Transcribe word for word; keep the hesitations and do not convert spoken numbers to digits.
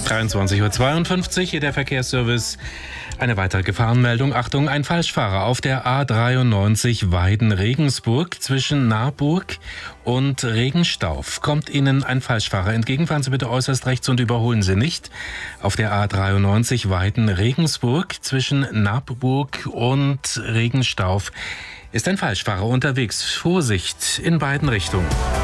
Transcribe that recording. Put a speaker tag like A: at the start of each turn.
A: dreiundzwanzig Uhr zweiundfünfzig, hier der Verkehrsservice. Eine weitere Gefahrenmeldung. Achtung, ein Falschfahrer auf der A dreiundneunzig Weiden-Regensburg zwischen Naarburg und Regenstauf. Kommt Ihnen ein Falschfahrer entgegen, fahren Sie bitte äußerst rechts und überholen Sie nicht. Auf der A dreiundneunzig Weiden-Regensburg zwischen Naarburg und Regenstauf ist ein Falschfahrer unterwegs. Vorsicht in beiden Richtungen.